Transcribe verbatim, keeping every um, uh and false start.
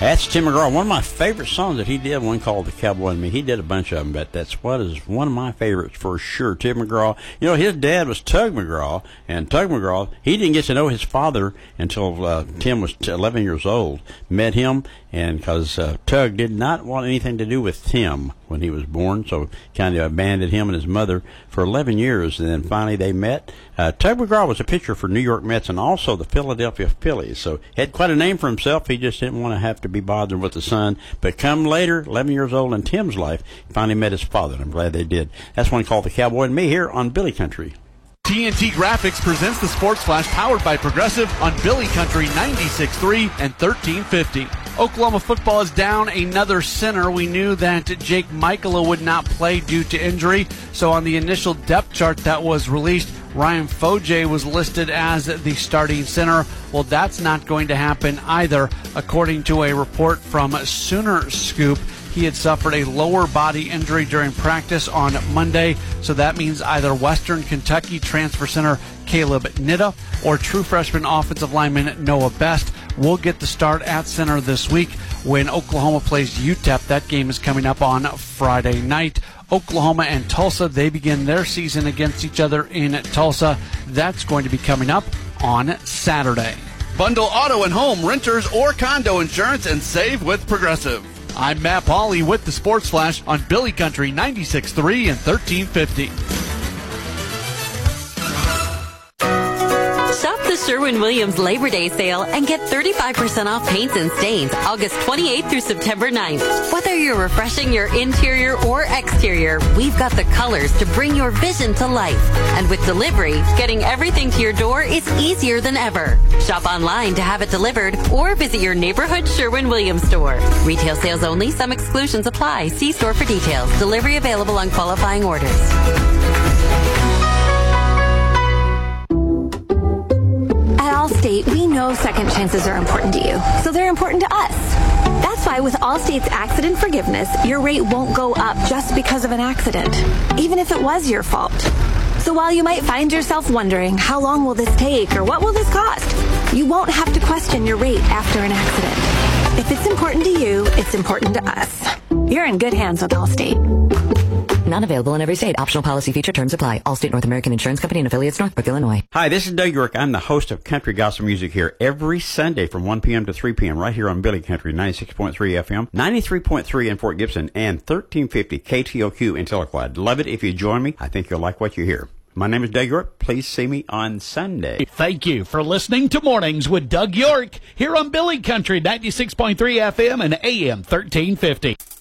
That's Tim McGraw. One of my favorite songs that he did, one called The Cowboy and Me. He did a bunch of them, but that's what is one of my favorites for sure. Tim McGraw. You know, his dad was Tug McGraw, and Tug McGraw, he didn't get to know his father until uh, Tim was eleven years old. Met him, and because uh, Tug did not want anything to do with Tim when he was born, so kind of abandoned him and his mother for eleven years, and then finally they met. Uh, Tug McGraw was a pitcher for New York Mets and also the Philadelphia Phillies, so he had quite a name for himself. He just didn't want to have to be bothered with the son. But come later, eleven years old in Tim's life, he finally met his father, and I'm glad they did. That's one called The Cowboy and Me here on Billy Country. T N T Graphics presents the Sports Flash powered by Progressive on Billy Country ninety-six point three and thirteen fifty. Oklahoma football is down another center. We knew that Jake Michaela would not play due to injury, so on the initial depth chart that was released, Ryan Foje was listed as the starting center. Well, that's not going to happen either. According to a report from Sooner Scoop, he had suffered a lower body injury during practice on Monday, so that means either Western Kentucky transfer center Caleb Nitta or true freshman offensive lineman Noah Best will get the start at center this week when Oklahoma plays U T E P. That game is coming up on Friday night. Oklahoma and Tulsa, they begin their season against each other in Tulsa. That's going to be coming up on Saturday. Bundle auto and home, renters, or condo insurance and save with Progressive. I'm Matt Pauley with the Sports Flash on Billy Country ninety-six point three and thirteen fifty. Shop the Sherwin-Williams Labor Day sale and get thirty-five percent off paints and stains August twenty-eighth through September ninth. Whether you're refreshing your interior or exterior, we've got the colors to bring your vision to life. And with delivery, getting everything to your door is easier than ever. Shop online to have it delivered or visit your neighborhood Sherwin-Williams store. Retail sales only. Some exclusions apply. See store for details. Delivery available on qualifying orders. At Allstate, we know second chances are important to you, so they're important to us. That's why with Allstate's accident forgiveness, your rate won't go up just because of an accident, even if it was your fault. So while you might find yourself wondering, how long will this take or what will this cost? You won't have to question your rate after an accident. If it's important to you, it's important to us. You're in good hands with Allstate. Not available in every state. Optional policy feature terms apply. Allstate North American Insurance Company and affiliates, Northbrook, Illinois. Hi, this is Doug York. I'm the host of Country Gospel Music here every Sunday from one p.m. to three p.m. right here on Billy Country ninety-six point three F M, ninety-three point three in Fort Gibson, and thirteen fifty K T O Q in Tahlequah. Love it if you join me. I think you'll like what you hear. My name is Doug York. Please see me on Sunday. Thank you for listening to Mornings with Doug York here on Billy Country ninety-six point three F M and A M thirteen fifty.